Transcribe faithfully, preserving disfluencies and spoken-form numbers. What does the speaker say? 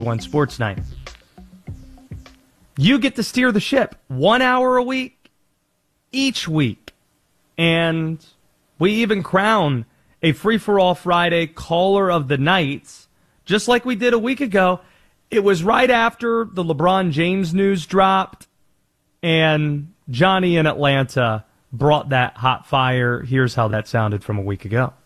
One Sports Night. You get to steer the ship one hour a week, each week. And we even crown a Free-for-All Friday Caller of the Night, just like we did a week ago. It was right after the LeBron James news dropped, and Johnny in Atlanta brought that hot fire. Here's how that sounded from a week ago.